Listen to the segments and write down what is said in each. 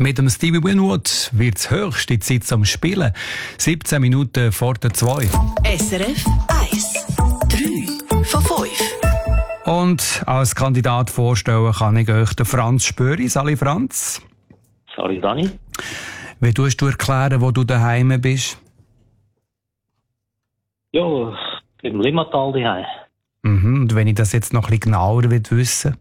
Mit dem Stevie Winwood wird es höchste Zeit zum Spielen. 17 Minuten vor der 2. SRF 1. 3 von 5. Und als Kandidat vorstellen kann ich euch den Franz Spöri. Sali Franz. Sali Dani. Wie tust du erklären, wo du daheim bist? Ja, im Limmatal daheim. Und wenn ich das jetzt noch ein bisschen genauer wissen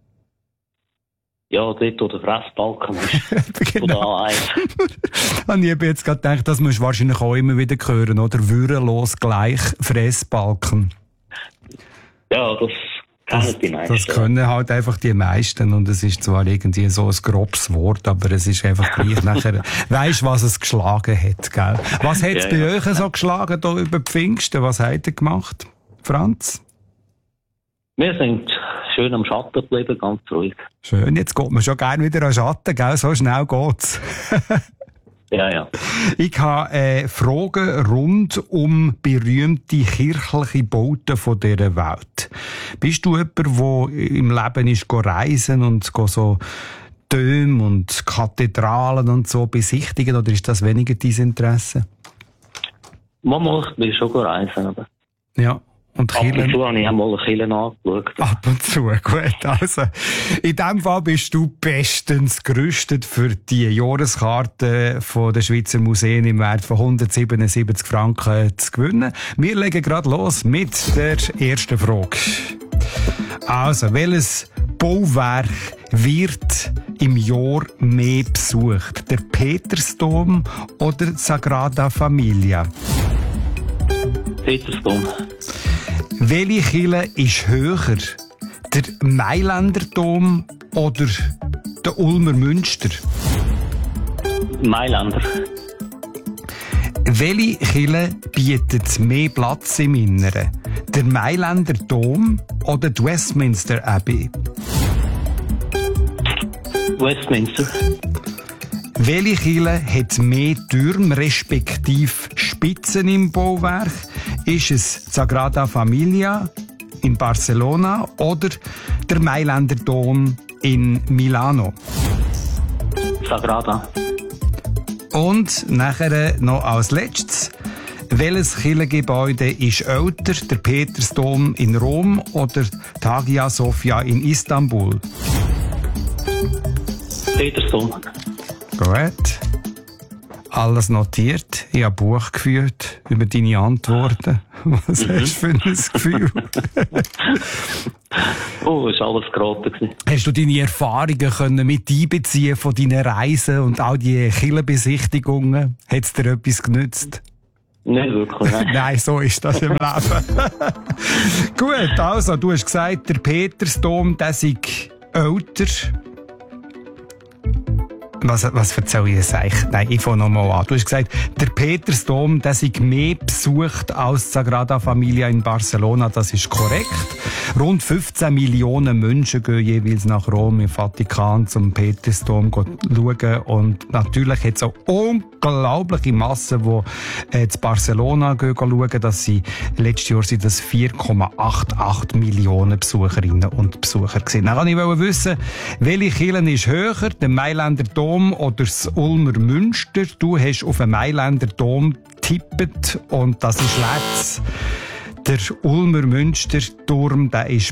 Ja, dort, wo der Fressbalken ist. Genau. Oder A1. Und ich habe jetzt gerade gedacht, das musst du wahrscheinlich auch immer wieder hören, oder? Würelos gleich Fressbalken. Ja, das kennen die meisten. Das können halt einfach die meisten. Und es ist zwar irgendwie so ein grobes Wort, aber es ist einfach gleich nachher. Weisst, was es geschlagen hat, gell? Was hat es bei euch so geschlagen, hier über Pfingsten? Was habt ihr gemacht, Franz? Wir sind schön am Schatten geblieben, ganz ruhig. Schön, jetzt geht man schon gerne wieder an Schatten, gell? So schnell geht's. Ja. Ich habe Fragen rund um berühmte kirchliche Bauten von dieser Welt. Bist du jemand, der im Leben ist reisen und so Türme und Kathedralen und so besichtigen, oder ist das weniger dein Interesse? Manchmal bin ich schon reisen, aber... Ja. Und ab und zu habe ich einmal eine Kirche angeschaut. Ab und zu, gut. Also, in diesem Fall bist du bestens gerüstet für die Jahreskarte von der Schweizer Museen im Wert von 177 Franken zu gewinnen. Wir legen gerade los mit der ersten Frage. Also, welches Bauwerk wird im Jahr mehr besucht? Der Petersdom oder Sagrada Familia? Petersdom. Welche Kirche ist höher? Der Mailänder Dom oder der Ulmer Münster? Mailänder. Welche Kirche bietet mehr Platz im Inneren? Der Mailänder Dom oder die Westminster Abbey? Westminster. Welche Kirche hat mehr Türme respektive Spitzen im Bauwerk? Ist es Sagrada Familia in Barcelona oder der Mailänder Dom in Milano? Sagrada. Und nachher noch als letztes, welches Kirchengebäude ist älter, der Petersdom in Rom oder die Hagia Sophia in Istanbul? Petersdom. Gut. Alles notiert. Ich habe ein Buch geführt über deine Antworten. Was hast du für ein Gefühl? Oh, ist alles geraten gewesen. Hast du deine Erfahrungen können mit einbeziehen von deinen Reisen und all die Kirchenbesichtigungen? Hat es dir etwas genützt? Nicht wirklich, nein. Nein, so ist das im Leben. Gut, also, du hast gesagt, der Petersdom, der sei älter. Was erzähle ich jetzt eigentlich? Nein, ich fange nochmal an. Du hast gesagt, der Petersdom, der sei mehr besucht als Sagrada Familia in Barcelona. Das ist korrekt. Rund 15 Millionen Menschen gehen jeweils nach Rom im Vatikan zum Petersdom schauen. Und natürlich hat es auch unglaubliche Massen, die zu Barcelona schauen. Das sind, letztes Jahr sind das 4,88 Millionen Besucherinnen und Besucher gewesen. Dann wollte ich wissen, welche Kirche ist höher, der Mailänder Dom oder das Ulmer Münster? Du hast auf den Mailänder Dom getippt und das ist letzt. Der Ulmer Münsterturm, der ist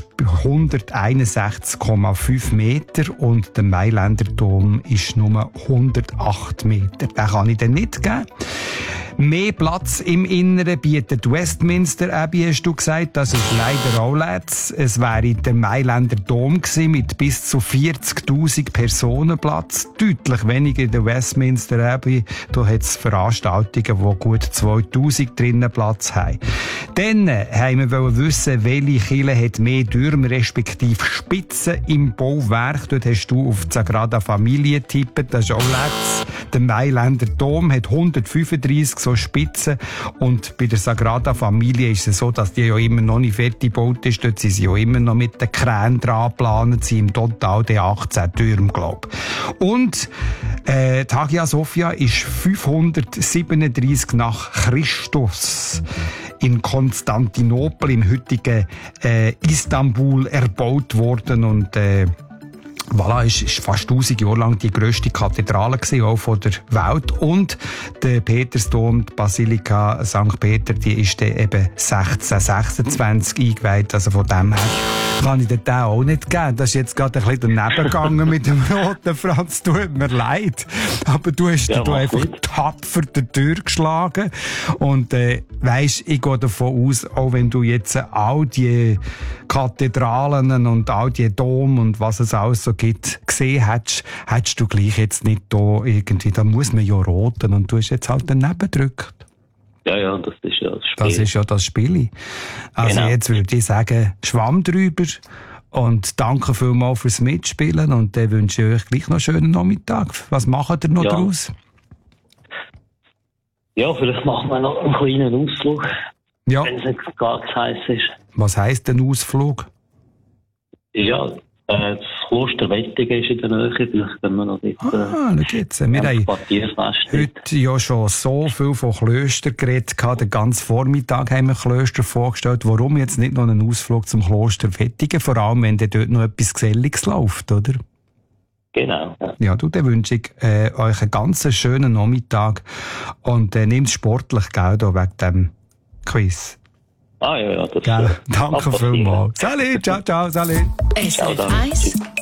161,5 Meter und der Mailänder Dom ist nur 108 Meter. Den kann ich dir nicht geben. Mehr Platz im Inneren bietet Westminster Abbey, hast du gesagt. Das ist leider auch letzt. Es wäre der Mailänder Dom gewesen mit bis zu 40.000 Personen Platz. Deutlich weniger in der Westminster Abbey. Da hat es Veranstaltungen, die gut 2.000 drinnen Platz haben. Dann haben wir wissen, welche Kirche hat mehr Türme respektive Spitzen im Bauwerk. Dort hast du auf die Sagrada Familia getippt. Das ist auch letzt. Der Mailänder Dom hat 135 so Spitzen. Und bei der Sagrada Familia ist es so, dass die ja immer noch nicht fertig gebaut ist. Dort sind sie ja immer noch mit den Kränen dran geplant. Sie im Total die 18 Türme, glaube ich. Und die Hagia Sophia ist 537 nach Christus in Konstantinopel, im heutigen Istanbul, erbaut worden. Und Voilà, ist fast 1000 Jahre lang die grösste Kathedrale gewesen, auch von der Welt. Und der Petersdom, die Basilika St. Peter, die ist dann eben 1626 eingeweiht. Also von dem her kann ich den auch nicht geben. Das ist jetzt gerade ein bisschen daneben gegangen mit dem roten Franz. Tut mir leid. Aber du hast da einfach tapfer die Tür geschlagen. Und weisst, ich gehe davon aus, auch wenn du jetzt all die Kathedralen und all die Dom und was es alles so gibt, gesehen hättest du gleich jetzt nicht da irgendwie, da muss man ja roten und du hast jetzt halt daneben gedrückt. Ja, das ist ja das Spiel. Das ist ja das Spiel. Also genau. Jetzt würde ich sagen, Schwamm drüber und danke vielmals fürs Mitspielen und dann wünsche ich euch gleich noch einen schönen Nachmittag. Was macht ihr noch draus? Ja, vielleicht machen wir noch einen kleinen Ausflug, wenn es nicht gar heiß ist. Was heisst denn Ausflug? Ja, das Kloster Wettigen ist in der Nähe, vielleicht können wir noch nicht schau jetzt. Wir haben heute ja schon so viel von Klöstern geredet, den ganzen Vormittag haben wir Klöster vorgestellt. Warum jetzt nicht noch einen Ausflug zum Kloster Wettigen, vor allem wenn dort noch etwas Geselliges läuft, oder? Genau. Ja, dann wünsche ich euch einen ganz schönen Nachmittag und nehmt es sportlich, gell, da wegen dem Quiz. Ja, das danke vielmals. Salut, ciao, salut. SRF 1